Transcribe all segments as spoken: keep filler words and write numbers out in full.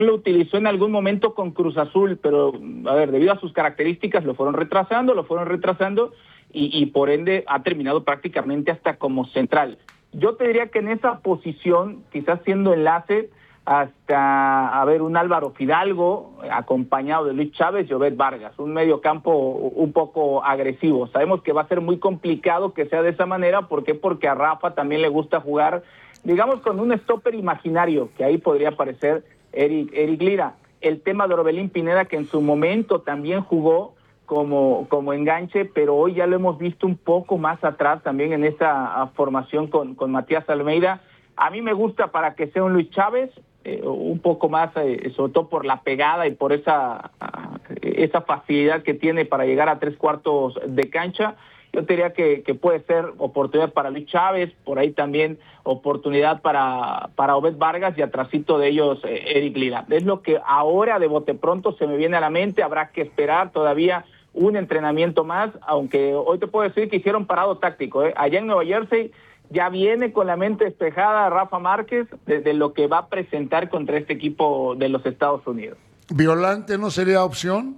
lo utilizó en algún momento con Cruz Azul, pero a ver, debido a sus características lo fueron retrasando, lo fueron retrasando y, y por ende ha terminado prácticamente hasta como central. Yo te diría que en esa posición, quizás siendo enlace, hasta, a ver, un Álvaro Fidalgo, acompañado de Luis Chávez y Obed Vargas, un medio campo un poco agresivo. Sabemos que va a ser muy complicado que sea de esa manera, ¿por qué? Porque a Rafa también le gusta jugar, digamos, con un stopper imaginario, que ahí podría aparecer Eric, Eric Lira. El tema de Orbelín Pineda, que en su momento también jugó como, como enganche, pero hoy ya lo hemos visto un poco más atrás también en esa formación con, con Matías Almeida. A mí me gusta para que sea un Luis Chávez, eh, un poco más, eh, sobre todo por la pegada y por esa, uh, esa facilidad que tiene para llegar a tres cuartos de cancha. Yo diría que, que puede ser oportunidad para Luis Chávez, por ahí también oportunidad para, para Obed Vargas y atrasito de ellos eh, Eric Lira. Es lo que ahora de bote pronto se me viene a la mente, habrá que esperar todavía un entrenamiento más, aunque hoy te puedo decir que hicieron parado táctico, ¿eh? Allá en Nueva Jersey ya viene con la mente despejada Rafa Márquez de, de lo que va a presentar contra este equipo de los Estados Unidos. ¿Violante no sería opción?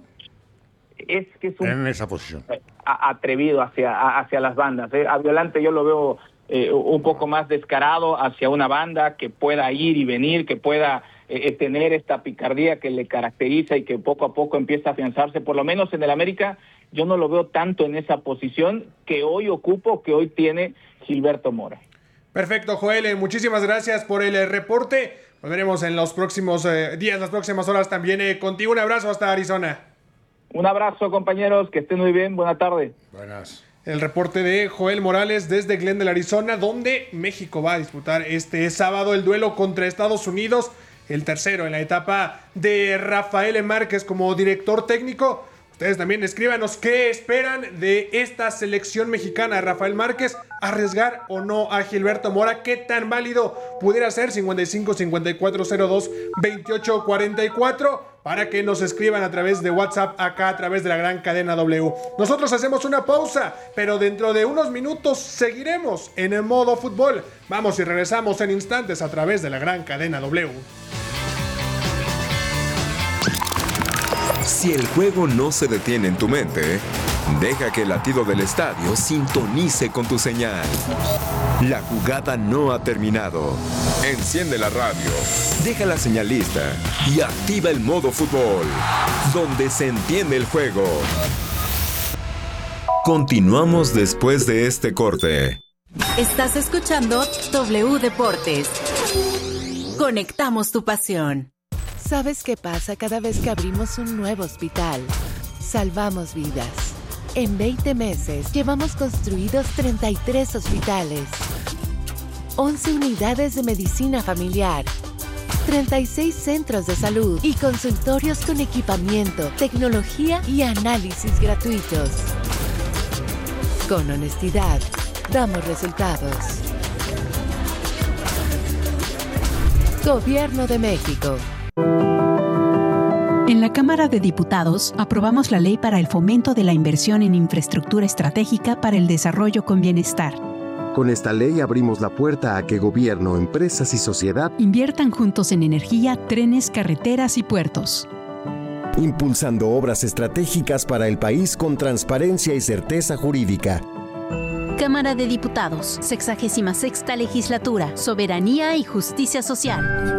Es que es un en esa posición atrevido hacia, hacia las bandas, ¿eh? A Violante yo lo veo eh, un poco más descarado hacia una banda que pueda ir y venir, que pueda eh, tener esta picardía que le caracteriza y que poco a poco empieza a afianzarse, por lo menos en el América. Yo no lo veo tanto en esa posición que hoy ocupo, que hoy tiene Gilberto Mora. Perfecto, Joel, muchísimas gracias por el reporte. Nos veremos en los próximos eh, días, las próximas horas también eh, contigo. Un abrazo hasta Arizona. Un abrazo, compañeros, que estén muy bien. Buena tarde. Buenas. El reporte de Joel Morales desde Glendale, Arizona, donde México va a disputar este sábado el duelo contra Estados Unidos, el tercero en la etapa de Rafael Márquez como director técnico. Ustedes también escríbanos qué esperan de esta selección mexicana. Rafael Márquez, arriesgar o no a Gilberto Mora, qué tan válido pudiera ser. Cincuenta y cinco, cincuenta y cuatro, cero dos, veintiocho, cuarenta y cuatro, para que nos escriban a través de WhatsApp acá a través de la Gran Cadena W. Nosotros hacemos una pausa, pero dentro de unos minutos seguiremos en el modo fútbol. Vamos y regresamos en instantes a través de la Gran Cadena W. Si el juego no se detiene en tu mente, deja que el latido del estadio sintonice con tu señal. La jugada no ha terminado. Enciende la radio, deja la señal lista y activa el modo fútbol, donde se entiende el juego. Continuamos después de este corte. Estás escuchando W Deportes. Conectamos tu pasión. ¿Sabes qué pasa cada vez que abrimos un nuevo hospital? Salvamos vidas. En veinte meses llevamos construidos treinta y tres hospitales, once unidades de medicina familiar, treinta y seis centros de salud y consultorios con equipamiento, tecnología y análisis gratuitos. Con honestidad, damos resultados. Gobierno de México. En la Cámara de Diputados aprobamos la Ley para el Fomento de la Inversión en Infraestructura Estratégica para el Desarrollo con Bienestar. Con esta ley abrimos la puerta a que gobierno, empresas y sociedad inviertan juntos en energía, trenes, carreteras y puertos, impulsando obras estratégicas para el país con transparencia y certeza jurídica. Cámara de Diputados, sexagésima sexta Legislatura, Soberanía y Justicia Social.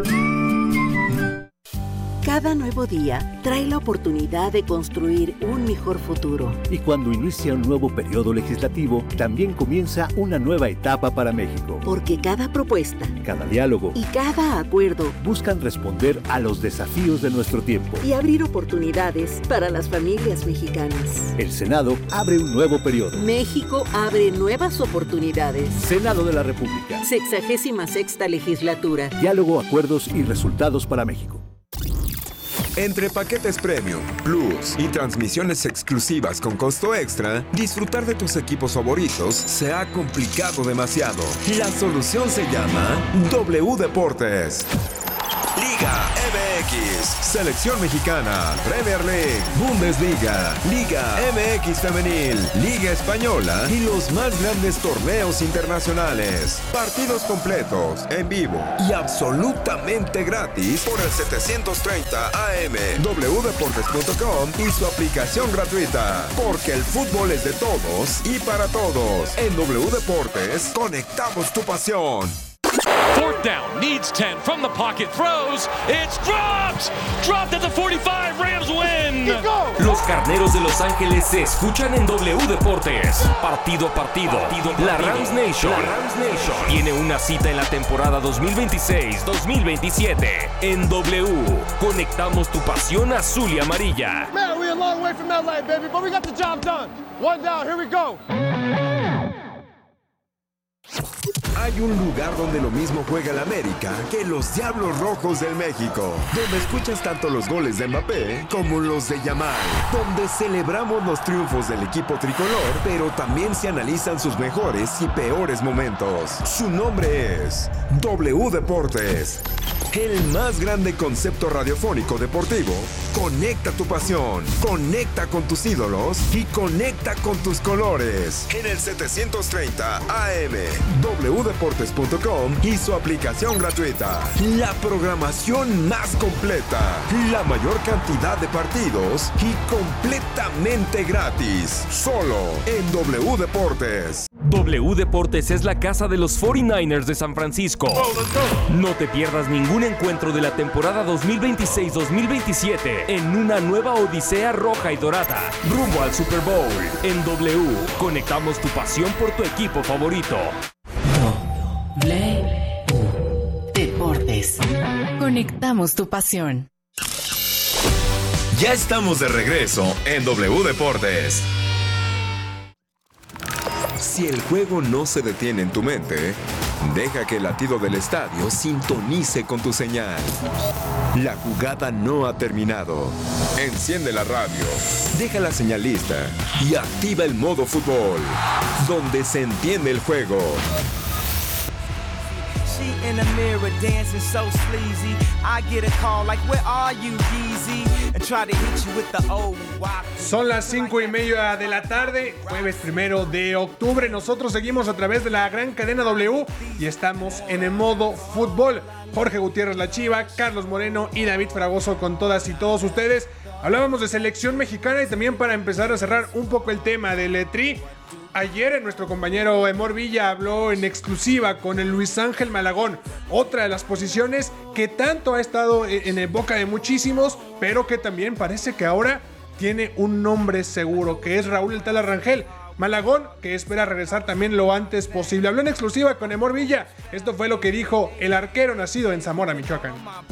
Cada nuevo día trae la oportunidad de construir un mejor futuro. Y cuando inicia un nuevo periodo legislativo, también comienza una nueva etapa para México. Porque cada propuesta, cada diálogo y cada acuerdo buscan responder a los desafíos de nuestro tiempo y abrir oportunidades para las familias mexicanas. El Senado abre un nuevo periodo. México abre nuevas oportunidades. Senado de la República. Sexagésima sexta Legislatura. Diálogo, acuerdos y resultados para México. Entre paquetes Premium, Plus y transmisiones exclusivas con costo extra, disfrutar de tus equipos favoritos se ha complicado demasiado. La solución se llama W Deportes. Liga Liga M X, Selección Mexicana, Premier League, Bundesliga, Liga M X Femenil, Liga Española y los más grandes torneos internacionales. Partidos completos, en vivo y absolutamente gratis por el setecientos treinta A M, w deportes punto com y su aplicación gratuita. Porque el fútbol es de todos y para todos. En W Deportes, conectamos tu pasión. Fourth down, needs ten, from the pocket, throws, it's dropped! Dropped at the forty-five, Rams win! Los Carneros de Los Ángeles se escuchan en W Deportes. Partido a partido, partido, partido. La Rams Nation, la Rams Nation tiene una cita en la temporada dos mil veintiséis dos mil veintisiete. En W, conectamos tu pasión azul y amarilla. Man, we're a long way from L A, baby, but we got the job done. One down, here we go. Hay un lugar donde lo mismo juega el América que los Diablos Rojos del México, donde escuchas tanto los goles de Mbappé como los de Yamal, donde celebramos los triunfos del equipo tricolor, pero también se analizan sus mejores y peores momentos. Su nombre es W Deportes, el más grande concepto radiofónico deportivo. Conecta tu pasión, conecta con tus ídolos y conecta con tus colores. En el setecientos treinta A M, w deportes punto com y su aplicación gratuita. La programación más completa, la mayor cantidad de partidos y completamente gratis. Solo en W Deportes. W Deportes es la casa de los cuarenta y nueve ers de San Francisco. No te pierdas ningún encuentro de la temporada dos mil veintiséis dos mil veintisiete en una nueva odisea roja y dorada, rumbo al Super Bowl. En W, conectamos tu pasión por tu equipo favorito. W Deportes. Conectamos tu pasión. Ya estamos de regreso en W Deportes. Si el juego no se detiene en tu mente, deja que el latido del estadio sintonice con tu señal. La jugada no ha terminado. Enciende la radio, deja la señal lista y activa el modo fútbol, donde se entiende el juego. In the mirror dancing so sleazy. I get a call like, where are you, Yeezy? And try to hit you with the old walk. Son las cinco y media de la tarde, jueves primero de octubre. Nosotros seguimos a través de la gran cadena W y estamos en el modo fútbol. Jorge Gutiérrez La Chiva, Carlos Moreno y David Fragoso con todas y todos ustedes. Hablábamos de selección mexicana y también para empezar a cerrar un poco el tema del Tri. Ayer nuestro compañero Emor Villa habló en exclusiva con el Luis Ángel Malagón, otra de las posiciones que tanto ha estado en, en boca de muchísimos, pero que también parece que ahora tiene un nombre seguro, que es Raúl El Tala Rangel. Malagón, que espera regresar también lo antes posible. Habló en exclusiva con Emor Villa. Esto fue lo que dijo el arquero nacido en Zamora, Michoacán.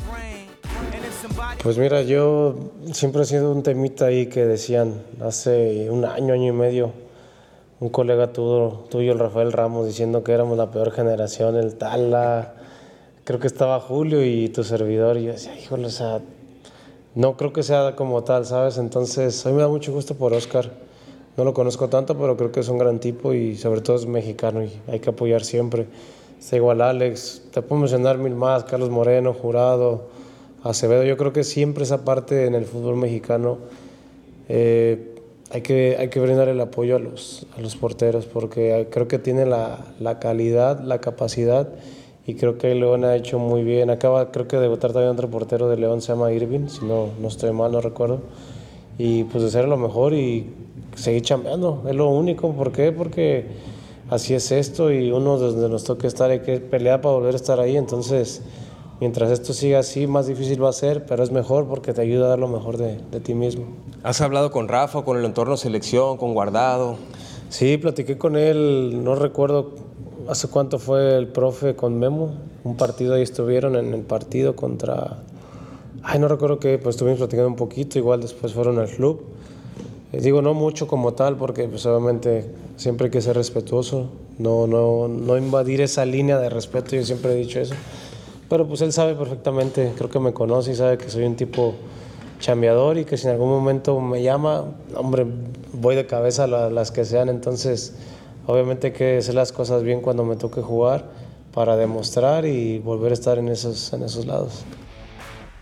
Pues mira, yo siempre he sido un temita ahí que decían hace un año, año y medio, un colega tuyo, tuyo, el Rafael Ramos, diciendo que éramos la peor generación, el Tala, creo que estaba Julio y tu servidor, y yo decía, híjole, o sea, no creo que sea como tal, ¿sabes? Entonces, a mí me da mucho gusto por Oscar, no lo conozco tanto, pero creo que es un gran tipo y sobre todo es mexicano y hay que apoyar siempre. Está igual Alex, te puedo mencionar mil más, Carlos Moreno, Jurado, Acevedo, yo creo que siempre esa parte en el fútbol mexicano, eh, Hay que, hay que brindar el apoyo a los, a los porteros porque creo que tiene la, la calidad, la capacidad y creo que León ha hecho muy bien. Acaba creo que de debutar también otro portero de León, se llama Irving, si no, no estoy mal, no recuerdo. Y pues de ser lo mejor y seguir chambeando, es lo único. ¿Por qué? Porque así es esto y uno donde nos toca estar hay que pelear para volver a estar ahí. Entonces, mientras esto siga así, más difícil va a ser, pero es mejor porque te ayuda a dar lo mejor de, de ti mismo. ¿Has hablado con Rafa, con el entorno selección, con Guardado? Sí, platiqué con él, no recuerdo hace cuánto fue el profe con Memo, un partido ahí estuvieron en el partido contra... Ay, no recuerdo qué, pues estuvimos platicando un poquito, igual después fueron al club. Eh, digo, no mucho como tal, porque pues obviamente siempre hay que ser respetuoso, no, no, no invadir esa línea de respeto, yo siempre he dicho eso. Pero pues él sabe perfectamente, creo que me conoce y sabe que soy un tipo chambeador y que si en algún momento me llama, hombre, voy de cabeza a las que sean. Entonces, obviamente hay que hacer las cosas bien cuando me toque jugar para demostrar y volver a estar en esos, en esos lados.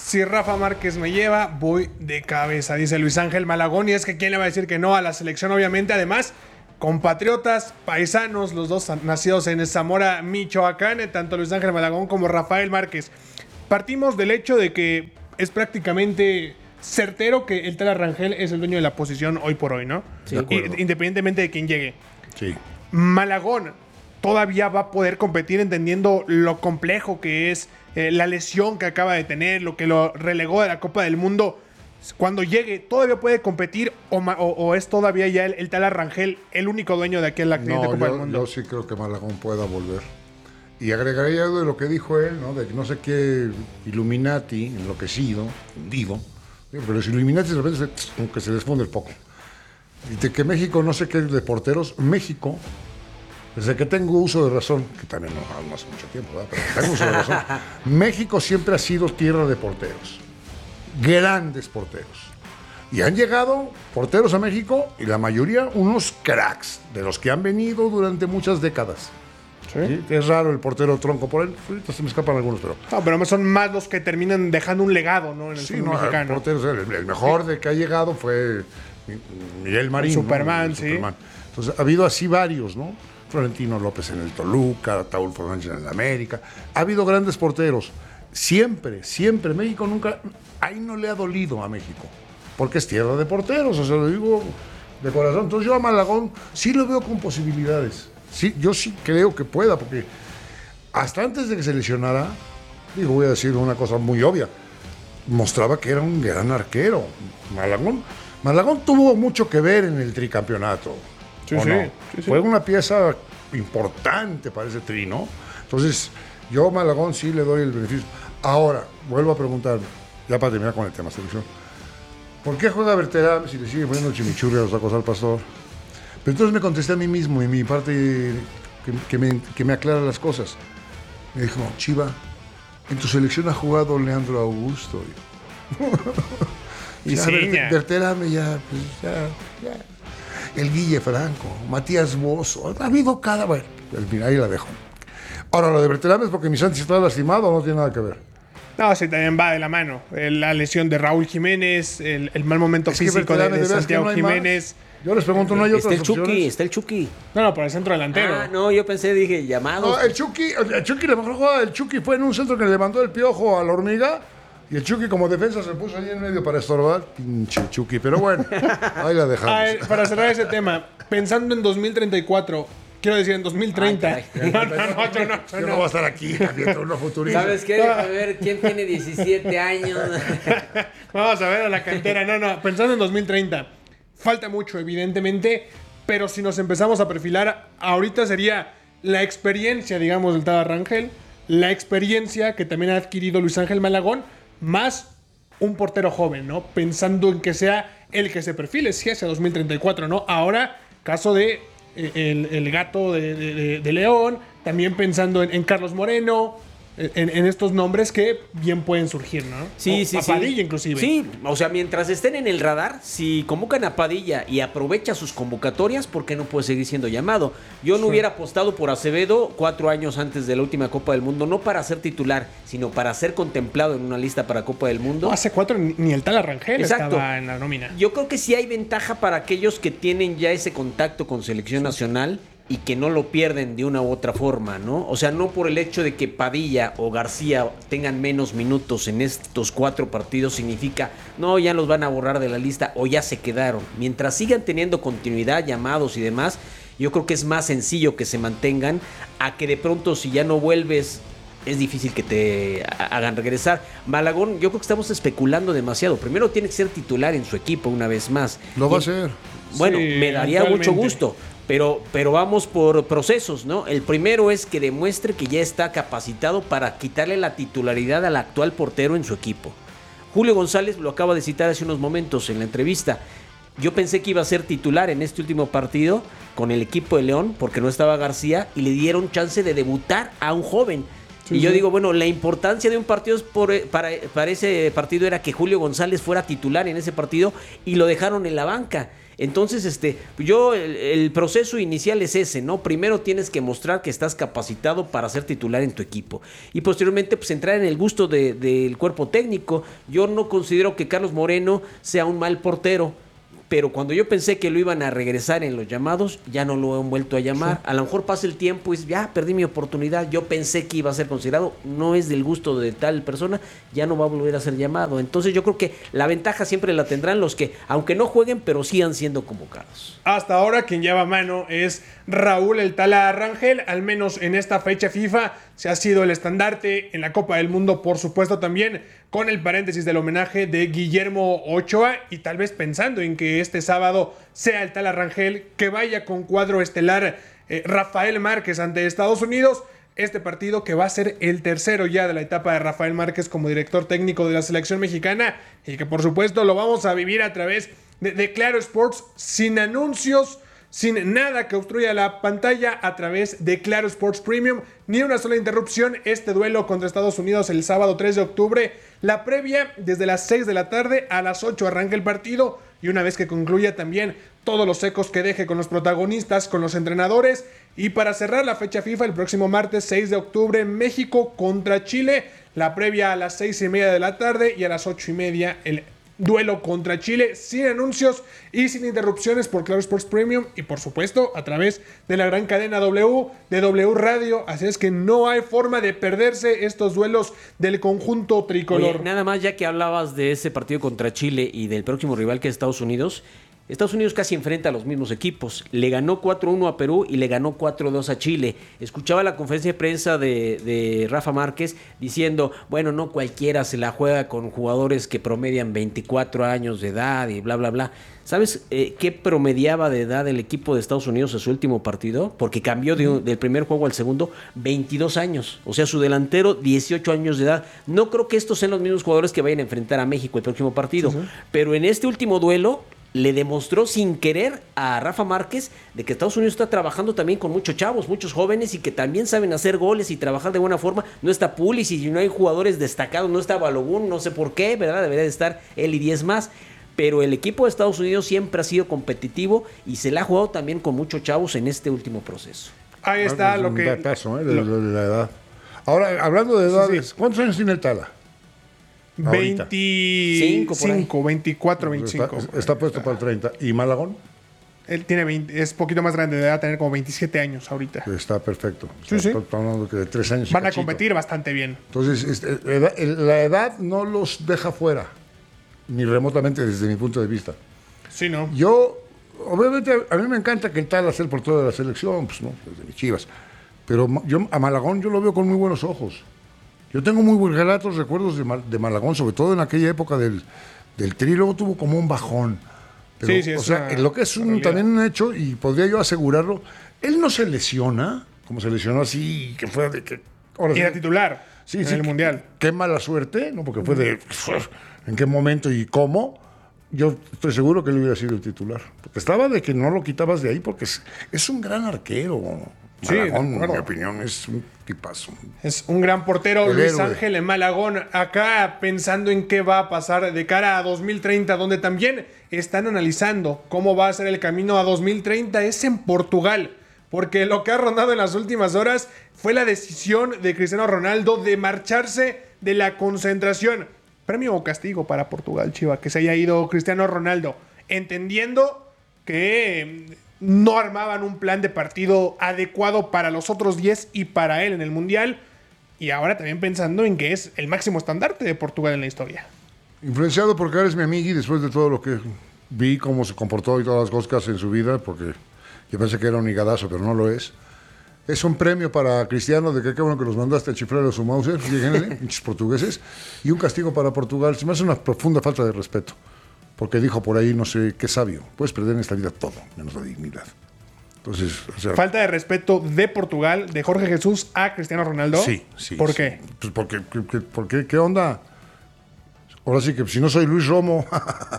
Si Rafa Márquez me lleva, voy de cabeza, dice Luis Ángel Malagón. Y es que quién le va a decir que no a la selección, obviamente. Además, compatriotas, paisanos, los dos nacidos en Zamora, Michoacán, tanto Luis Ángel Malagón como Rafael Márquez. Partimos del hecho de que es prácticamente certero que el Tala Rangel es el dueño de la posición hoy por hoy, ¿no? Sí, I- independientemente de quién llegue. Sí. Malagón todavía va a poder competir entendiendo lo complejo que es eh, la lesión que acaba de tener, lo que lo relegó de la Copa del Mundo. Cuando llegue, ¿todavía puede competir o, o, o es todavía ya el, el Tala Rangel el único dueño de aquella actividad No, de Copa yo, del Mundo? yo sí creo que Malagón pueda volver. Y agregaría algo de lo que dijo él, ¿no? De que no sé qué Illuminati, enloquecido, hundido. Pero los Illuminati de repente se, como que se les funde el poco. Y de que México no sé qué de porteros. México, desde que tengo uso de razón, que también no, no hace mucho tiempo, ¿verdad? Pero tengo uso de razón. México siempre ha sido tierra de porteros. Grandes porteros. Y han llegado porteros a México y la mayoría unos cracks, de los que han venido durante muchas décadas. ¿Sí? ¿Sí? Es raro el portero tronco por él. Ahorita se me escapan algunos, pero... No, pero son más los que terminan dejando un legado, ¿no? En el sí, fútbol no, mexicano. El, portero, el, el mejor de que ha llegado fue Miguel Marín. El Superman, ¿no? El sí. Superman. Entonces ha habido así varios, ¿no? Florentino López en el Toluca, Ataúlfo Sánchez en el América. Ha habido grandes porteros. Siempre, siempre. México nunca... Ahí no le ha dolido a México. Porque es tierra de porteros, o sea, lo digo de corazón. Entonces yo a Malagón sí lo veo con posibilidades. Sí, yo sí creo que pueda, porque hasta antes de que se lesionara, digo, voy a decir una cosa muy obvia, mostraba que era un gran arquero. Malagón, Malagón tuvo mucho que ver en el tricampeonato. Sí, ¿o sí, no? sí, sí. Fue una pieza importante para ese tri, ¿no? Entonces, yo a Malagón sí le doy el beneficio. Ahora, vuelvo a preguntar, ya para terminar con el tema selección, ¿por qué juega Berterame si le sigue poniendo chimichurri a los tacos al pastor? Pero entonces me contesté a mí mismo, y mi parte que, que, me, que me aclara las cosas. Me dijo, Chiva, en tu selección ha jugado Leandro Augusto. Y ya, sí, Bert- ya. Berterame ya, pues ya, ya. El Guille Franco, Matías Bozo, ha habido cada... Bueno, ahí la dejo. Ahora, lo de Berterame es porque mi Santi está lastimado o no tiene nada que ver. No, sí, también va de la mano. La lesión de Raúl Jiménez, el, el mal momento Es que físico de, Berterame, de de veras Santiago que no hay más. Jiménez. Yo les pregunto, ¿no hay Está otras el Chucky, opciones? está el Chucky. No, no, por el centro delantero. Ah, no, yo pensé, dije, llamados. No, el Chucky, el Chucky, la mejor jugada del Chucky fue en un centro que le mandó el piojo a la hormiga. Y el Chucky como defensa se puso ahí en medio para estorbar. Pinche Chucky, pero bueno, ahí la dejamos. A ver, para cerrar ese tema, pensando en dos mil treinta y cuatro, quiero decir en dos mil treinta. Ay, no, no, no, yo no, Yo no voy a estar aquí, abierto uno futurista. ¿Sabes qué? A ver, ¿quién tiene diecisiete años? Vamos a ver a la cantera. No, no, pensando en dos mil treinta, falta mucho, evidentemente, pero si nos empezamos a perfilar, ahorita sería la experiencia, digamos, del Tala Rangel, la experiencia que también ha adquirido Luis Ángel Malagón, más un portero joven, ¿no? Pensando en que sea el que se perfile, si hacia dos mil treinta y cuatro, ¿no? Ahora, caso de eh, el, el gato de, de, de León, también pensando en, en Carlos Moreno, en, en estos nombres que bien pueden surgir, ¿no? Sí, O sí, a sí. Padilla, inclusive. Sí, o sea, mientras estén en el radar, si convocan a Padilla y aprovecha sus convocatorias, ¿por qué no puede seguir siendo llamado? Yo no Sí. hubiera apostado por Acevedo cuatro años antes de la última Copa del Mundo, no para ser titular, sino para ser contemplado en una lista para Copa del Mundo. No, hace cuatro ni, ni el Tala Rangel Exacto. estaba en la nómina. Yo creo que sí hay ventaja para aquellos que tienen ya ese contacto con selección nacional y que no lo pierden de una u otra forma, ¿no? O sea, no por el hecho de que Padilla o García tengan menos minutos en estos cuatro partidos significa, no, ya los van a borrar de la lista o ya se quedaron. Mientras sigan teniendo continuidad, llamados y demás, yo creo que es más sencillo que se mantengan a que de pronto si ya no vuelves es difícil que te hagan regresar. Malagón, yo creo que estamos especulando demasiado. Primero tiene que ser titular en su equipo una vez más. Lo va a Y- hacer. Bueno, Sí, me daría actualmente. mucho gusto. Pero, pero vamos por procesos, ¿no? El primero es que demuestre que ya está capacitado para quitarle la titularidad al actual portero en su equipo. Julio González lo acaba de citar hace unos momentos en la entrevista. Yo pensé que iba a ser titular en este último partido con el equipo de León porque no estaba García y le dieron chance de debutar a un joven. Sí, y yo sí. digo, bueno, la importancia de un partido es por, para, para ese partido era que Julio González fuera titular en ese partido y lo dejaron en la banca. Entonces, este, yo, el, el proceso inicial es ese, ¿no? Primero tienes que mostrar que estás capacitado para ser titular en tu equipo. Y posteriormente, pues, entrar en el gusto de, del cuerpo técnico. Yo no considero que Carlos Moreno sea un mal portero, pero cuando yo pensé que lo iban a regresar en los llamados, ya no lo han vuelto a llamar. Sí. A lo mejor pasa el tiempo y ya perdí mi oportunidad. Yo pensé que iba a ser considerado, no es del gusto de tal persona, ya no va a volver a ser llamado. Entonces yo creo que la ventaja siempre la tendrán los que, aunque no jueguen, pero sigan siendo convocados. Hasta ahora quien lleva mano es Raúl el Tala Rangel, al menos en esta fecha FIFA se ha sido el estandarte en la Copa del Mundo, por supuesto también con el paréntesis del homenaje de Guillermo Ochoa, y tal vez pensando en que este sábado sea el Tala Rangel que vaya con cuadro estelar eh, Rafael Márquez ante Estados Unidos. Este partido que va a ser el tercero ya de la etapa de Rafael Márquez como director técnico de la selección mexicana, y que por supuesto lo vamos a vivir a través de, de Claro Sports, sin anuncios, sin nada que obstruya la pantalla, a través de Claro Sports Premium. Ni una sola interrupción. Este duelo contra Estados Unidos el sábado tres de octubre. La previa desde las seis de la tarde, a las ocho arranca el partido. Y una vez que concluya también todos los ecos que deje con los protagonistas, con los entrenadores. Y para cerrar la fecha FIFA, el próximo martes seis de octubre, México contra Chile. La previa a las seis y media de la tarde, y a las ocho y media el duelo contra Chile, sin anuncios y sin interrupciones por Claro Sports Premium, y por supuesto a través de la gran cadena W, de W Radio. Así es que no hay forma de perderse estos duelos del conjunto tricolor. Oye, nada más, ya que hablabas de ese partido contra Chile y del próximo rival que es Estados Unidos, Estados Unidos casi enfrenta a los mismos equipos. Le ganó cuatro uno a Perú y le ganó cuatro dos a Chile. Escuchaba la conferencia de prensa de, de Rafa Márquez diciendo, bueno, no cualquiera se la juega con jugadores que promedian veinticuatro años de edad y bla, bla, bla. ¿Sabes eh, qué promediaba de edad el equipo de Estados Unidos en su último partido? Porque cambió de un, del primer juego al segundo, veintidós años. O sea, su delantero, dieciocho años de edad. No creo que estos sean los mismos jugadores que vayan a enfrentar a México el próximo partido. Sí, sí. Pero en este último duelo le demostró sin querer a Rafa Márquez de que Estados Unidos está trabajando también con muchos chavos, muchos jóvenes, y que también saben hacer goles y trabajar de buena forma. No está Pulisic y no hay jugadores destacados, no está Balogun, no sé por qué, ¿verdad? Debería de estar él y diez más. Pero el equipo de Estados Unidos siempre ha sido competitivo y se la ha jugado también con muchos chavos en este último proceso. Ahí está ah, lo que... Un datazo, ¿eh? de, lo... de la edad. Ahora, hablando de edades, sí, sí. ¿Cuántos años tiene el Tala? veinticinco, veinticuatro, veinticinco. Está, está puesto para el treinta. ¿Y Malagón? Él tiene veinte, es poquito más grande, debe tener como veintisiete años ahorita. Está perfecto. Sí, sí. Está hablando de tres años. Van a competir bastante bien. Entonces, este, la edad no los deja fuera, ni remotamente desde mi punto de vista. Sí, ¿no? Yo, obviamente, a mí me encanta que el Tala sea el portero de la selección, pues no, desde mis Chivas. Pero yo a Malagón yo lo veo con muy buenos ojos. Yo tengo muy gratos recuerdos de, Mal, de Malagón, sobre todo en aquella época del, del Tri. Luego tuvo como un bajón. Pero, sí, sí, o sea, lo que es un, también un hecho, y podría yo asegurarlo, él no se lesiona, como se lesionó así, que fue de que... Ahora y era sí, titular sí, en sí, el qué, Mundial. Qué mala suerte, ¿no? Porque fue de... ¿En qué momento y cómo? Yo estoy seguro que él hubiera sido el titular. Porque estaba de que no lo quitabas de ahí, porque es, es un gran arquero. Malagón, sí, en mi opinión, es un tipazo. Es un gran portero, el Luis héroe. Ángel Malagón. Acá pensando en qué va a pasar de cara a dos mil treinta, donde también están analizando cómo va a ser el camino a dos mil treinta, es en Portugal. Porque lo que ha rondado en las últimas horas fue la decisión de Cristiano Ronaldo de marcharse de la concentración. Premio o castigo para Portugal, Chiva, que se haya ido Cristiano Ronaldo, entendiendo que no armaban un plan de partido adecuado para los otros diez y para él en el Mundial, y ahora también pensando en que es el máximo estandarte de Portugal en la historia. Influenciado porque eres mi amigo y después de todo lo que vi, cómo se comportó y todas las cosas que hace en su vida, porque yo pensé que era un higadazo, pero no lo es. Es un premio para Cristiano de que qué bueno que los mandaste a chiflar a su Mauser, fíjense, pinches portugueses, y un castigo para Portugal. Se me hace una profunda falta de respeto. Porque dijo por ahí, no sé qué sabio, puedes perder en esta vida todo, menos la dignidad. Entonces, o sea, falta de respeto de Portugal, de Jorge Jesús a Cristiano Ronaldo. Sí, sí. ¿Por sí. qué? Pues porque, porque, porque, ¿qué onda? Ahora sí que si no soy Luis Romo,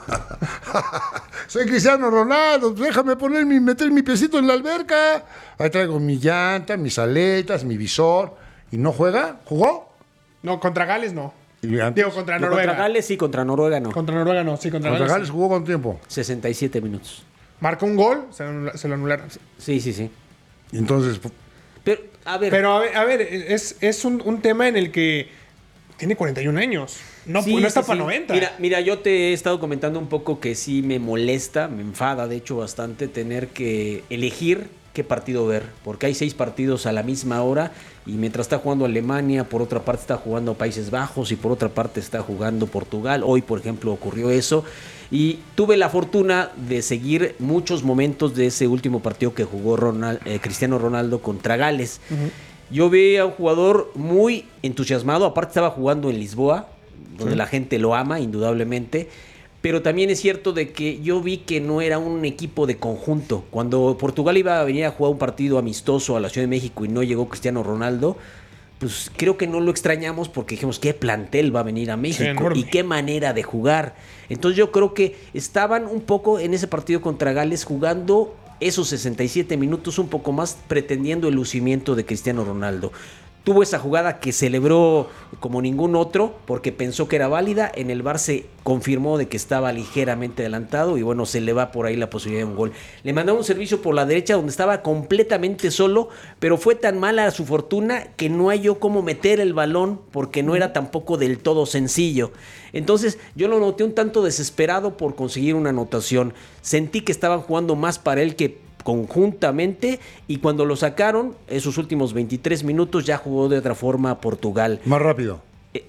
soy Cristiano Ronaldo, déjame poner mi, meter mi piecito en la alberca. Ahí traigo mi llanta, mis aletas, mi visor. ¿Y no juega? ¿Jugó? No, contra Gales no. Digo, contra no, Noruega. Contra Gales sí, contra Noruega no. Contra Noruega no, sí, contra, ¿Contra Gales. Gales jugó con tiempo? sesenta y siete minutos. Marcó un gol, se, se lo anularon. Sí, sí, sí. Entonces... Pero, a ver... Pero, a ver, a ver es, es un, un tema en el que tiene cuarenta y un años. No, Sí, no está sí, para sí. noventa. Mira, mira, yo te he estado comentando un poco que sí me molesta, me enfada, de hecho, bastante tener que elegir qué partido ver, porque hay seis partidos a la misma hora y mientras está jugando Alemania, por otra parte está jugando Países Bajos y por otra parte está jugando Portugal. Hoy, por ejemplo, ocurrió eso y tuve la fortuna de seguir muchos momentos de ese último partido que jugó Ronald, eh, Cristiano Ronaldo contra Gales. Uh-huh. Yo vi a un jugador muy entusiasmado, aparte estaba jugando en Lisboa, donde sí. la gente lo ama, indudablemente. Pero también es cierto de que yo vi que no era un equipo de conjunto. Cuando Portugal iba a venir a jugar un partido amistoso a la Ciudad de México y no llegó Cristiano Ronaldo, pues creo que no lo extrañamos porque dijimos, ¿qué plantel va a venir a México? Sí, y qué manera de jugar. Entonces yo creo que estaban un poco en ese partido contra Gales jugando esos sesenta y siete minutos un poco más pretendiendo el lucimiento de Cristiano Ronaldo. Tuvo esa jugada que celebró como ningún otro porque pensó que era válida. En el V A R se confirmó de que estaba ligeramente adelantado y bueno, se le va por ahí la posibilidad de un gol. Le mandaron un servicio por la derecha donde estaba completamente solo, pero fue tan mala su fortuna que no halló cómo meter el balón porque no era tampoco del todo sencillo. Entonces yo lo noté un tanto desesperado por conseguir una anotación. Sentí que estaban jugando más para él que conjuntamente y cuando lo sacaron, esos últimos veintitrés minutos ya jugó de otra forma Portugal. Más rápido. Eh,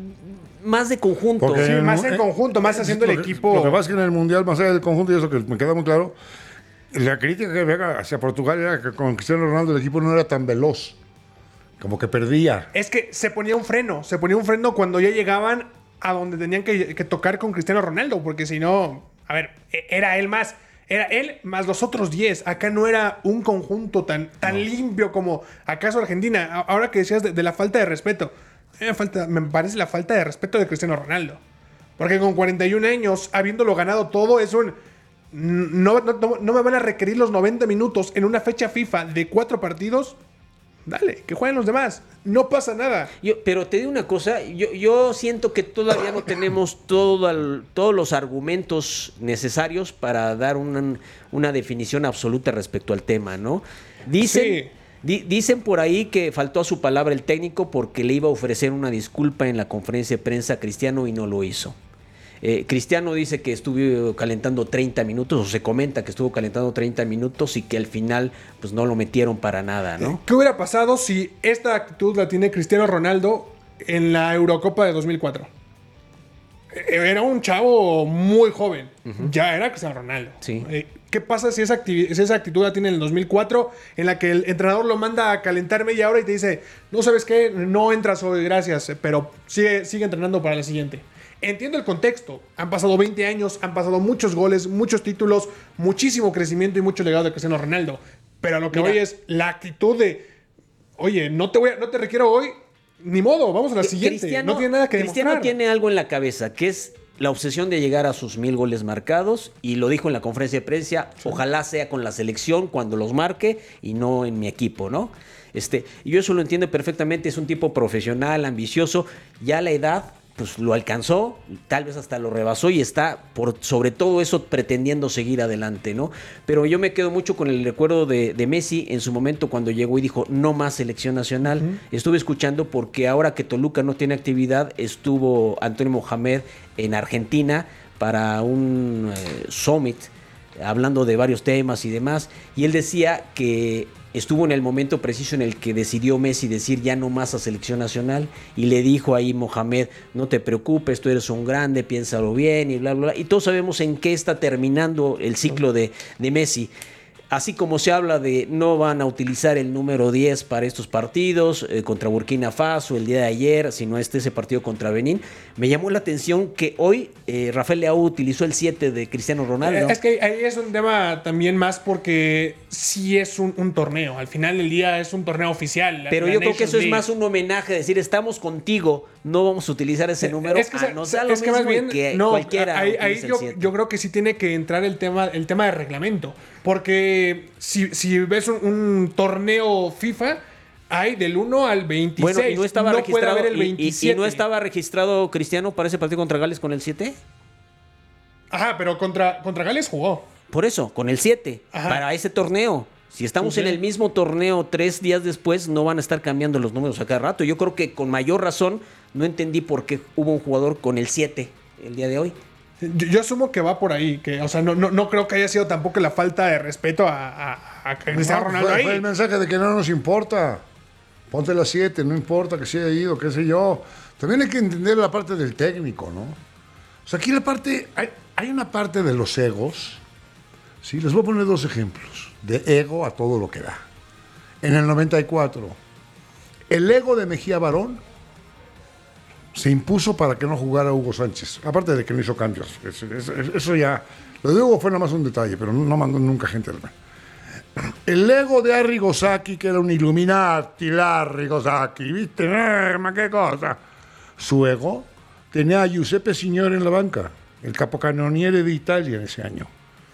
más de conjunto. Porque sí, en más el, en conjunto, más haciendo lo el que, equipo. Lo que pasa es que en el Mundial, más allá del conjunto, y eso que me queda muy claro, la crítica que había hacia Portugal era que con Cristiano Ronaldo el equipo no era tan veloz, como que perdía. Es que se ponía un freno, se ponía un freno cuando ya llegaban a donde tenían que, que tocar con Cristiano Ronaldo, porque si no, a ver, era él más... Era él más los otros diez. Acá no era un conjunto tan, tan no. limpio como acaso Argentina. Ahora que decías de, de la falta de respeto. Me, falta, me parece la falta de respeto de Cristiano Ronaldo. Porque con cuarenta y un años, habiéndolo ganado todo, es un... No, no, no me van a requerir los noventa minutos en una fecha FIFA de cuatro partidos. Dale, que jueguen los demás. No pasa nada. Yo, pero te digo una cosa, yo, yo siento que todavía no tenemos todo el, todos los argumentos necesarios para dar una, una definición absoluta respecto al tema, ¿no? Dicen, sí. di, dicen por ahí que faltó a su palabra el técnico porque le iba a ofrecer una disculpa en la conferencia de prensa a Cristiano y no lo hizo. Eh, Cristiano dice que estuvo calentando treinta minutos, o se comenta que estuvo calentando treinta minutos y que al final pues no lo metieron para nada, ¿no? ¿Qué hubiera pasado si esta actitud la tiene Cristiano Ronaldo en la Eurocopa de dos mil cuatro? Era un chavo muy joven, uh-huh. ya era Cristiano Ronaldo. Sí. Eh, ¿Qué pasa si esa, activi- si esa actitud la tiene en el dos mil cuatro, en la que el entrenador lo manda a calentar media hora y te dice, no sabes qué, no entras hoy, gracias, pero sigue, sigue entrenando para la siguiente? Entiendo el contexto. Han pasado veinte años, han pasado muchos goles, muchos títulos, muchísimo crecimiento y mucho legado de Cristiano Ronaldo. Pero a lo que Mira, hoy es la actitud de, oye, no te voy a, no te requiero hoy, ni modo, vamos a la siguiente. Cristiano, no tiene nada que Cristiano demostrar. Tiene algo en la cabeza, que es la obsesión de llegar a sus mil goles marcados, y lo dijo en la conferencia de prensa, sí. Ojalá sea con la selección cuando los marque y no en mi equipo, ¿no? Este, y yo eso lo entiendo perfectamente, es un tipo profesional, ambicioso, ya la edad pues lo alcanzó, tal vez hasta lo rebasó y está por sobre todo eso pretendiendo seguir adelante, ¿no? Pero yo me quedo mucho con el recuerdo de, de Messi en su momento cuando llegó y dijo no más selección nacional. Uh-huh. Estuve escuchando porque ahora que Toluca no tiene actividad, estuvo Antonio Mohamed en Argentina para un eh, summit hablando de varios temas y demás, y él decía que estuvo en el momento preciso en el que decidió Messi decir ya no más a selección nacional, y le dijo ahí Mohamed, no te preocupes, tú eres un grande, piénsalo bien y bla, bla, bla. Y todos sabemos en qué está terminando el ciclo de, de Messi. Así como se habla de no van a utilizar el número diez para estos partidos, eh, contra Burkina Faso el día de ayer, sino este ese partido contra Benín, me llamó la atención que hoy eh, Rafael Leao utilizó el siete de Cristiano Ronaldo. Es que ahí es un tema también más porque sí es un, un torneo, al final del día es un torneo oficial. Pero la yo creo Nations que eso League. Es más un homenaje, decir estamos contigo, no vamos a utilizar ese número, es que, ah, nos da lo es que mismo más bien, que no, cualquiera. Ahí, ahí yo, yo creo que sí tiene que entrar el tema, el tema de reglamento. Porque si, si ves un, un torneo FIFA, hay del uno al veintiséis. Bueno, ¿y no estaba no registrado puede haber el y, veintisiete. y, y no estaba registrado Cristiano para ese partido contra Gales con el siete? Ajá, pero contra, contra Gales jugó. Por eso, con el siete, para ese torneo. Si estamos sí, sí. en el mismo torneo tres días después, no van a estar cambiando los números a cada rato. Yo creo que con mayor razón no entendí por qué hubo un jugador con el siete el día de hoy. Yo, yo asumo que va por ahí, que, o sea, no, no, no creo que haya sido tampoco la falta de respeto a, a, a Cristiano no, Ronaldo fue, ahí. Fue el mensaje de que no nos importa. Ponte las siete, no importa que se haya ido, qué sé yo. También hay que entender la parte del técnico, ¿no? O sea, aquí la parte, hay, hay una parte de los egos. Sí, les voy a poner dos ejemplos de ego a todo lo que da. En el noventa y cuatro, el ego de Mejía Barón se impuso para que no jugara Hugo Sánchez, aparte de que no hizo cambios. Eso, eso, eso ya, lo de Hugo fue nada más un detalle, pero no mandó nunca gente al El ego de Arrigo Sacchi, que era un Illuminati, Arrigo Sacchi, ¿viste? Eh, ma qué cosa. Su ego tenía a Giuseppe Signore en la banca, el capocannoniere de Italia en ese año.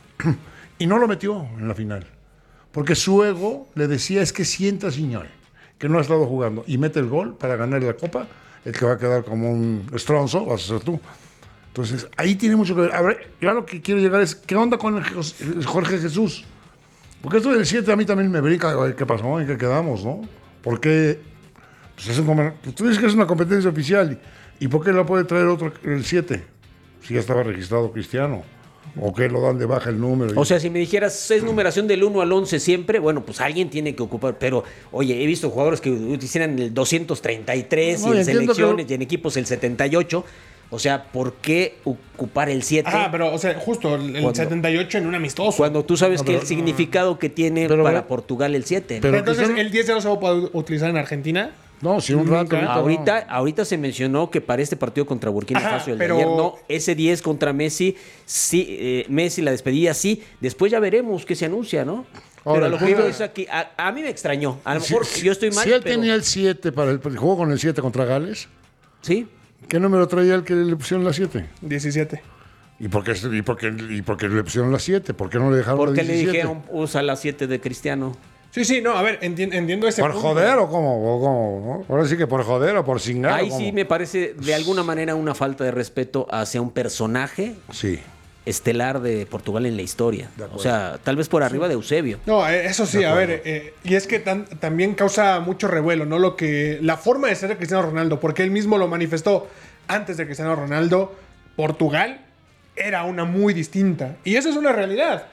Y no lo metió en la final. Porque su ego le decía, es que sienta, Signore, que no ha estado jugando. Y mete el gol para ganar la Copa. El que va a quedar como un estronzo vas a ser tú. Entonces, ahí tiene mucho que ver. A ver, yo a lo que quiero llegar es, ¿qué onda con el Jorge Jesús? Porque esto del siete a mí también me brinca. ¿Qué pasó? ¿En qué quedamos, no? Porque pues es un, tú dices que es una competencia oficial. ¿Y por qué lo puede traer otro el siete? Si ya estaba registrado Cristiano. ¿O qué lo dan de baja el número? O sea, si me dijeras, es numeración del uno al once siempre, bueno, pues alguien tiene que ocupar. Pero, oye, he visto jugadores que utilizan el doscientos treinta y tres no, y en selecciones que... y en equipos el setenta y ocho. O sea, ¿por qué ocupar el siete? Ah, pero, o sea, justo el, el cuando, setenta y ocho en un amistoso. Cuando tú sabes no, pero, que el significado que tiene pero, para pero, Portugal el siete. Pero, pero entonces, ¿el diez ya no se va a poder utilizar en Argentina? No, sí, un rato. Ahorita, ahorita, no. ahorita se mencionó que para este partido contra Burkina Ajá, Faso el pero... de ayer, no, ese diez contra Messi, sí, eh, Messi la despedida sí, después ya veremos qué se anuncia, ¿no? Ahora, pero lo que digo es aquí, a, a mí me extrañó, a lo mejor si, yo estoy mal, Si él pero... tenía el siete para el jugó con el siete contra Gales. Sí. ¿Qué número traía el que le pusieron la siete? diecisiete. ¿Y por qué, y por qué, y por qué le pusieron la siete? ¿Por qué no le dejaron Porque la diecisiete? Le dijeron, usa la siete de Cristiano. Sí, sí, no, a ver, entiendo, entiendo ese ¿Por punto. joder o cómo? ¿O cómo? Ahora sí que por joder o por cingar. Ahí sí me parece de alguna manera una falta de respeto hacia un personaje sí. estelar de Portugal en la historia. O sea, tal vez por arriba sí. de Eusebio. No, eso sí, a ver, eh, y es que tan, también causa mucho revuelo, ¿no? Lo que la forma de ser de Cristiano Ronaldo, porque él mismo lo manifestó antes de Cristiano Ronaldo, Portugal era una muy distinta. Y eso es una realidad.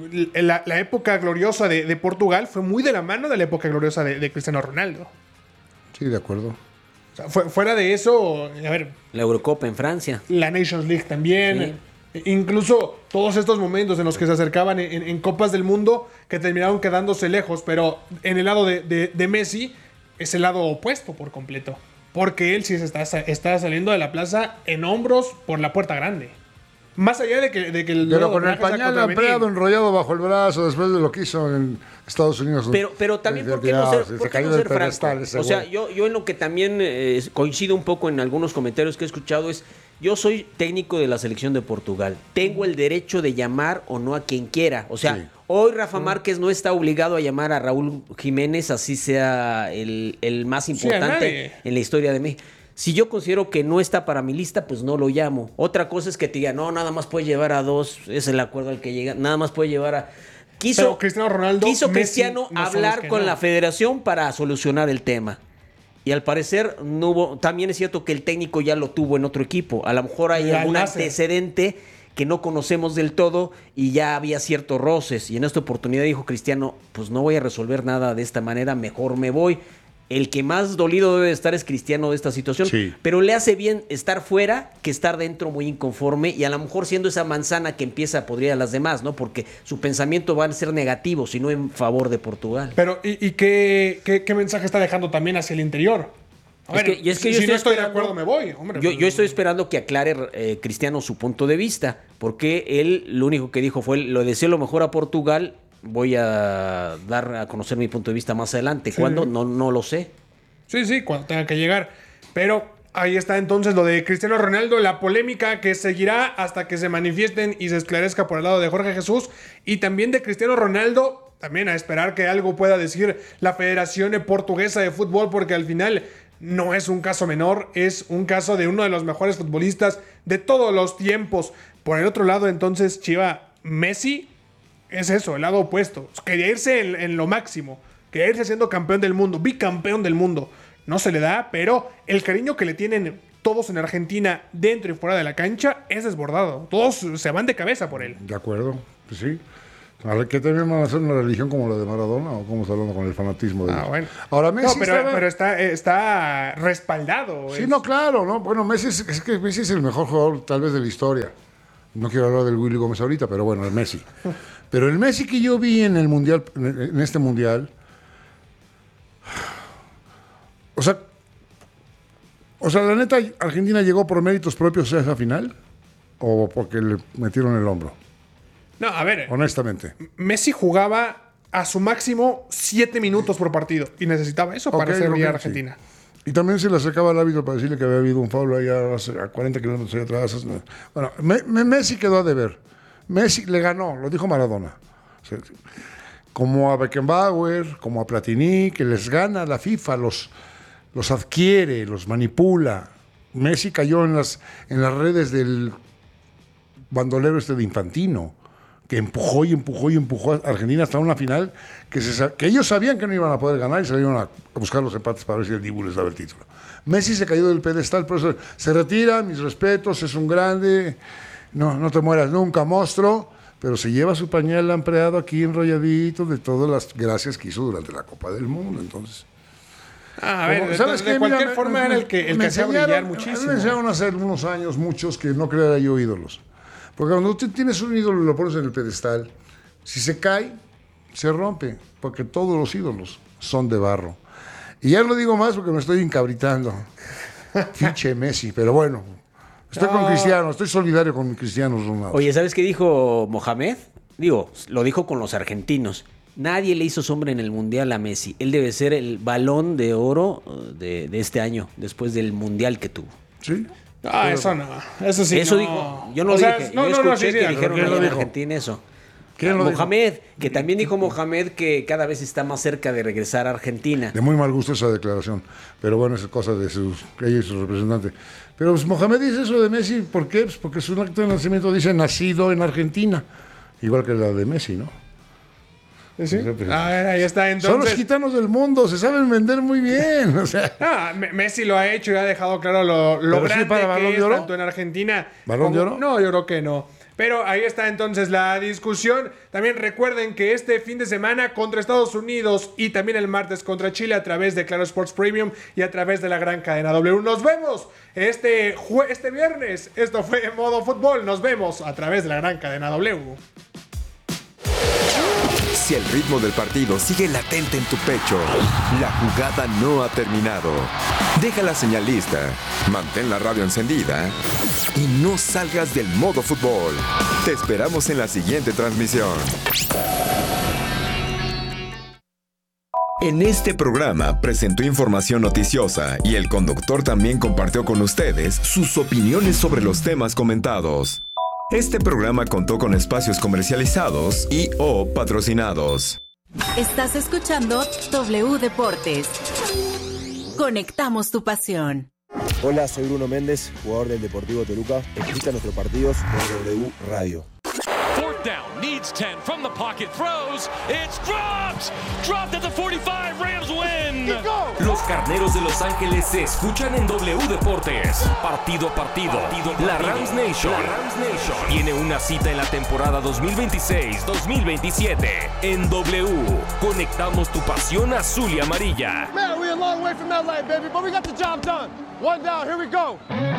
La, la época gloriosa de, de Portugal fue muy de la mano de la época gloriosa de, de Cristiano Ronaldo. Sí, de acuerdo. O sea, fue, fuera de eso, a ver... La Eurocopa en Francia. La Nations League también. Sí. Incluso todos estos momentos en los que se acercaban en, en Copas del Mundo que terminaron quedándose lejos. Pero en el lado de, de, de Messi es el lado opuesto por completo. Porque él sí se está, está saliendo de la plaza en hombros por la puerta grande. Más allá de que, de que el pero con el pañal ampliado, enrollado bajo el brazo después de lo que hizo en Estados Unidos. Pero, pero también, ¿por qué no ser, se, ¿por qué no ser franco? O sea, yo, yo en lo que también eh, coincido un poco en algunos comentarios que he escuchado es, yo soy técnico de la selección de Portugal. Tengo el derecho de llamar o no a quien quiera. O sea, sí. hoy Rafa Márquez no está obligado a llamar a Raúl Jiménez, así sea el, el más importante sí, en la historia de México. Si yo considero que no está para mi lista, pues no lo llamo. Otra cosa es que te diga, no, nada más puede llevar a dos, es el acuerdo al que llega, nada más puede llevar a... Quiso, Pero Cristiano Ronaldo, quiso Messi, Cristiano no hablar con no. la federación para solucionar el tema. Y al parecer no hubo... También es cierto que el técnico ya lo tuvo en otro equipo. A lo mejor hay la algún nace. antecedente que no conocemos del todo y ya había ciertos roces. Y en esta oportunidad dijo Cristiano, pues no voy a resolver nada de esta manera, mejor me voy. El que más dolido debe estar es Cristiano de esta situación, sí. pero le hace bien estar fuera que estar dentro muy inconforme y a lo mejor siendo esa manzana que empieza a podrir a las demás, ¿no? Porque su pensamiento va a ser negativo, sino en favor de Portugal. Pero, ¿y, y qué, qué, qué mensaje está dejando también hacia el interior? A es ver, que, y es que si, yo si estoy no estoy de acuerdo me voy. Hombre, yo, yo estoy esperando que aclare eh, Cristiano su punto de vista, porque él lo único que dijo fue, lo deseo lo mejor a Portugal, voy a dar a conocer mi punto de vista más adelante. Sí. ¿Cuándo? No, no lo sé. Sí, sí, cuando tenga que llegar. Pero ahí está entonces lo de Cristiano Ronaldo, la polémica que seguirá hasta que se manifiesten y se esclarezca por el lado de Jorge Jesús. Y también de Cristiano Ronaldo, también a esperar que algo pueda decir la Federación Portuguesa de Fútbol, porque al final no es un caso menor, es un caso de uno de los mejores futbolistas de todos los tiempos. Por el otro lado, entonces, Chiva, Messi es eso, el lado opuesto. Quería irse en, en lo máximo. Quería irse siendo campeón del mundo, bicampeón del mundo. No se le da, pero el cariño que le tienen todos en Argentina, dentro y fuera de la cancha, es desbordado. Todos se van de cabeza por él. De acuerdo, pues sí. ¿Qué también van a hacer una religión como la de Maradona o cómo está hablando con el fanatismo de Ah, ellos? bueno. Ahora Messi no, pero, está... pero está, está respaldado. Sí, es... no, claro, ¿no? Bueno, Messi es, es que Messi es el mejor jugador tal vez de la historia. No quiero hablar del Willy Gómez ahorita, pero bueno, el Messi. Pero el Messi que yo vi en el mundial, en este mundial, o sea, o sea, la neta, Argentina llegó por méritos propios a esa final o porque le metieron el hombro. No, a ver. Honestamente. Messi jugaba a su máximo siete minutos por partido y necesitaba eso para Okay, hacer brillar a okay, Argentina. Sí. Y también se le acercaba el árbitro para decirle que había habido un foul allá a cuarenta kilómetros allá atrás. Bueno, me, me, Messi quedó a deber. Messi le ganó, lo dijo Maradona. O sea, como a Beckenbauer, como a Platini, que les gana la FIFA, los, los adquiere, los manipula. Messi cayó en las, en las redes del bandolero este de Infantino, que empujó y empujó y empujó a Argentina hasta una final que, se, que ellos sabían que no iban a poder ganar y salieron a buscar los empates para ver si el Dibu les daba el título. Messi se cayó del pedestal, por eso se retira, mis respetos, es un grande, no, no te mueras nunca, monstruo, pero se lleva su pañal lampreado aquí enrolladito de todas las gracias que hizo durante la Copa del Mundo, entonces... Ah, a ver, Como, ¿sabes de, de cualquier Mira, forma me, era el que, el me que hacía brillar muchísimo. Me enseñaron hace unos años, muchos, que no creara yo ídolos. Porque cuando tú tienes un ídolo y lo pones en el pedestal, si se cae, se rompe, porque todos los ídolos son de barro. Y ya no digo más porque me estoy encabritando. Fiche Messi, pero bueno, estoy no. con Cristiano, estoy solidario con Cristiano Ronaldo. Oye, ¿sabes qué dijo Mohamed? Digo, lo dijo con los argentinos. Nadie le hizo sombra en el Mundial a Messi. Él debe ser el balón de oro de, de este año, después del Mundial que tuvo. Sí. Ah, pero, eso no. Eso sí. Eso no. dijo. Yo no o dije. Sea, no, yo no, escuché no, sí, sí, que dijeron ¿quién allá lo en dijo? Argentina eso. ¿Quién lo Mohamed, dijo? que también dijo Mohamed que cada vez está más cerca de regresar a Argentina. De muy mal gusto esa declaración. Pero bueno, es cosa de sus, ella y su representante. Pero pues, Mohamed dice eso de Messi, ¿por qué? Pues porque su acto de nacimiento dice nacido en Argentina. Igual que la de Messi, ¿no? ¿Sí? A ver, ahí está. Entonces... Son los gitanos del mundo, se saben vender muy bien. O sea. Ah, Messi lo ha hecho y ha dejado claro lo, lo grande sí para que es de oro? tanto en Argentina. ¿Balón como... de oro? No, yo creo que no. Pero ahí está entonces la discusión. También recuerden que este fin de semana contra Estados Unidos y también el martes contra Chile a través de Claro Sports Premium y a través de la gran cadena W. Nos vemos este, jue- este viernes. Esto fue Modo Fútbol. Nos vemos a través de la gran cadena W. Si el ritmo del partido sigue latente en tu pecho, la jugada no ha terminado. Deja la señal lista, mantén la radio encendida y no salgas del modo fútbol. Te esperamos en la siguiente transmisión. En este programa presentó información noticiosa y el conductor también compartió con ustedes sus opiniones sobre los temas comentados. Este programa contó con espacios comercializados y o patrocinados. Estás escuchando W Deportes. Conectamos tu pasión. Hola, soy Bruno Méndez, jugador del Deportivo Toluca. Escucha nuestros partidos por W Radio. Fourth down, needs ten from the pocket, throws, it's dropped! Dropped at the forty-five, Rams win! Los Carneros de Los Ángeles se escuchan en W Deportes. Partido a partido, la Rams Nation, la Rams Nation tiene una cita en la temporada dos mil veintiséis dos mil veintisiete. En W, conectamos tu pasión azul y amarilla. Man, we're a long way from L A, baby, but we got the job done. One down, here we go.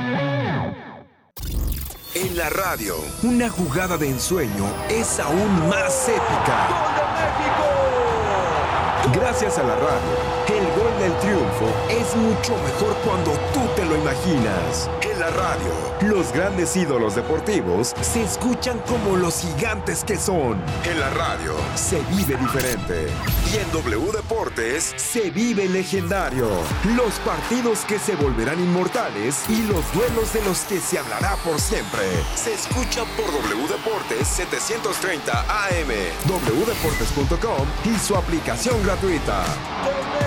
En la radio, una jugada de ensueño es aún más épica. ¡Gol de México! Gracias a la radio, el gol del triunfo es mucho mejor cuando tú te lo imaginas. En la radio, los grandes ídolos deportivos se escuchan como los gigantes que son. En la radio, se vive diferente. Y en W Deportes, se vive legendario. Los partidos que se volverán inmortales y los duelos de los que se hablará por siempre. Se escuchan por W Deportes setecientos treinta A M, w deportes punto com y su aplicación gratuita.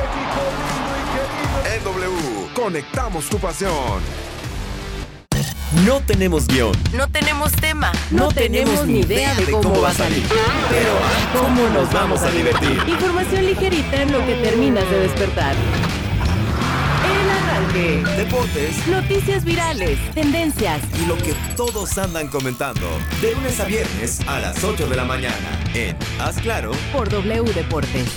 En W, conectamos tu pasión. No tenemos guión. No tenemos tema. No tenemos ni idea de cómo va a salir. Pero ¿cómo nos vamos a divertir? Información ligerita en lo que terminas de despertar. El arranque. Deportes. Noticias virales, tendencias Y lo que todos andan comentando. De lunes a viernes a las ocho de la mañana. En Haz Claro. por W Deportes.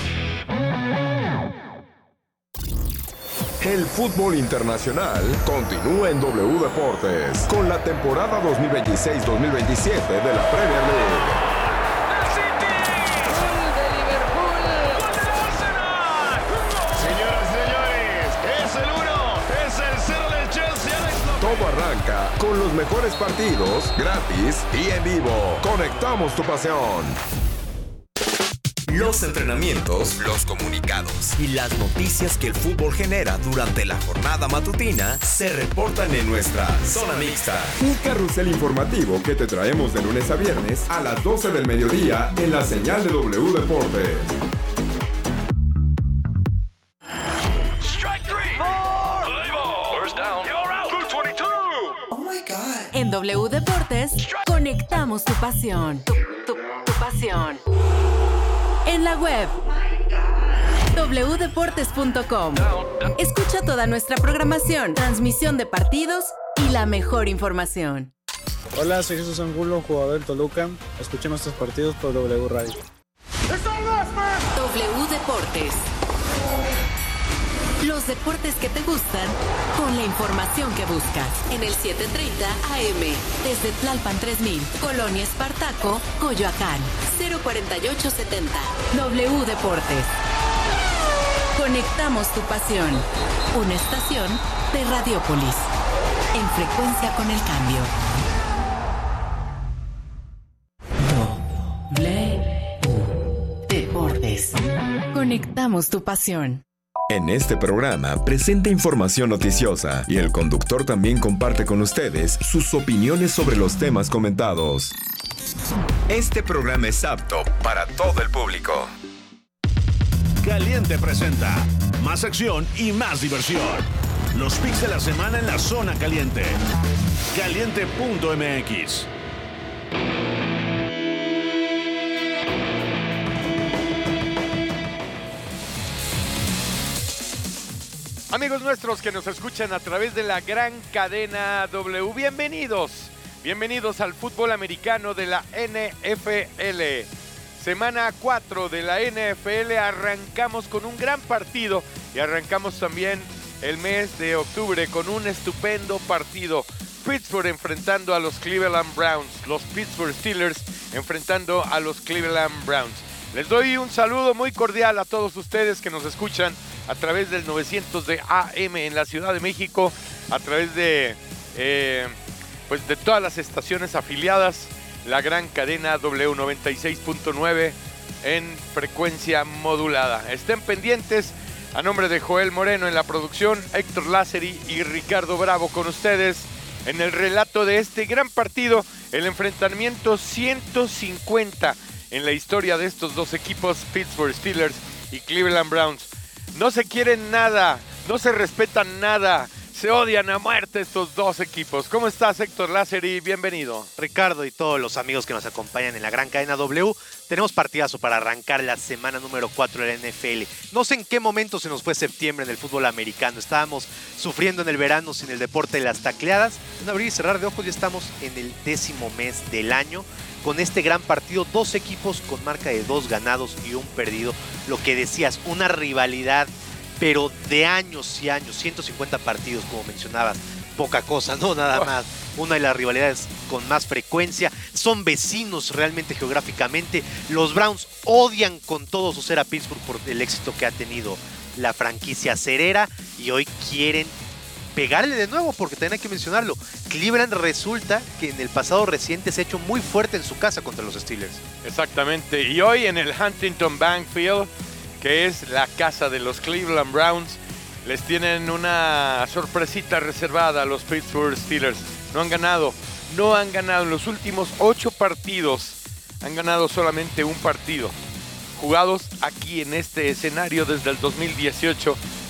El fútbol internacional continúa en W Deportes con la temporada dos mil veintiséis dos mil veintisiete de la Premier League. Todo arranca con los mejores partidos, gratis y en vivo. Conectamos tu pasión. Los entrenamientos, los comunicados y las noticias que el fútbol genera durante la jornada matutina se reportan en nuestra Zona Mixta. Un carrusel informativo que te traemos de lunes a viernes a las doce del mediodía en la señal de W Deportes. En W Deportes, conectamos tu pasión. Tu, tu, tu pasión. En la web, doble u deportes punto com. Escucha toda nuestra programación, transmisión de partidos y la mejor información. Hola, soy Jesús Angulo, jugador del Toluca. Escuchen nuestros partidos por W Radio. W Deportes. Los deportes que te gustan con la información que buscas. En el siete treinta A M, desde Tlalpan tres mil, Colonia Espartaco, Coyoacán, cero cuarenta y ocho setenta. W Deportes. Conectamos tu pasión. Una estación de Radiópolis. En frecuencia con el cambio. W Deportes. Conectamos tu pasión. En este programa presenta información noticiosa y el conductor también comparte con ustedes sus opiniones sobre los temas comentados. Este programa es apto para todo el público. Caliente presenta más acción y más diversión. Los picks de la semana en la zona caliente. Caliente punto M X. Amigos nuestros que nos escuchan a través de la gran cadena W, bienvenidos, bienvenidos al fútbol americano de la N F L. Semana cuatro de la N F L, arrancamos con un gran partido y arrancamos también el mes de octubre con un estupendo partido. Pittsburgh enfrentando a los Cleveland Browns, los Pittsburgh Steelers enfrentando a los Cleveland Browns. Les doy un saludo muy cordial a todos ustedes que nos escuchan a través del novecientos de A M en la Ciudad de México, a través de, eh, pues de todas las estaciones afiliadas, la gran cadena W noventa y seis punto nueve en frecuencia modulada. Estén pendientes, a nombre de Joel Moreno en la producción, Héctor Lázari y Ricardo Bravo con ustedes en el relato de este gran partido, el enfrentamiento ciento cincuenta en la historia de estos dos equipos, Pittsburgh Steelers y Cleveland Browns. No se quieren nada, no se respetan nada, se odian a muerte estos dos equipos. ¿Cómo estás, Héctor Lázari? Bienvenido. Ricardo y todos los amigos que nos acompañan en la gran cadena W, tenemos partidazo para arrancar la semana número cuatro de la N F L. No sé en qué momento se nos fue septiembre en el fútbol americano. Estábamos sufriendo en el verano sin el deporte de las tacleadas. En abrir y cerrar de ojos ya estamos en el décimo mes del año. Con este gran partido, dos equipos con marca de dos ganados y un perdido. Lo que decías, una rivalidad, pero de años y años, ciento cincuenta partidos, como mencionabas. Poca cosa, no nada más. Una de las rivalidades con más frecuencia. Son vecinos realmente geográficamente. Los Browns odian con todo su ser a Pittsburgh por el éxito que ha tenido la franquicia cerera. Y hoy quieren pegarle de nuevo, porque también hay que mencionarlo. Cleveland resulta que en el pasado reciente se ha hecho muy fuerte en su casa contra los Steelers. Exactamente, y hoy en el Huntington Bank Field, que es la casa de los Cleveland Browns, les tienen una sorpresita reservada a los Pittsburgh Steelers. No han ganado, no han ganado en los últimos ocho partidos, han ganado solamente un partido. Jugados aquí en este escenario desde el dos mil dieciocho,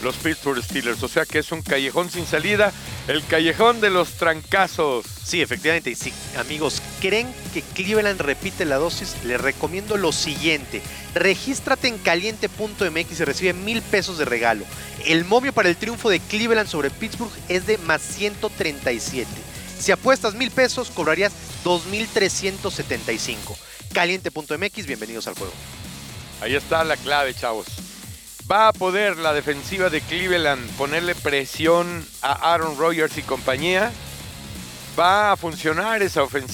los Pittsburgh Steelers. O sea que es un callejón sin salida, el callejón de los trancazos. Sí, efectivamente. Y si, amigos, creen que Cleveland repite la dosis, les recomiendo lo siguiente. Regístrate en caliente punto m x y recibe mil pesos de regalo. El momio para el triunfo de Cleveland sobre Pittsburgh es de más ciento treinta y siete. Si apuestas mil pesos, cobrarías dos mil trescientos setenta y cinco. caliente punto m x, bienvenidos al juego. Ahí está la clave, chavos. ¿Va a poder la defensiva de Cleveland ponerle presión a Aaron Rodgers y compañía? ¿Va a funcionar esa ofensiva?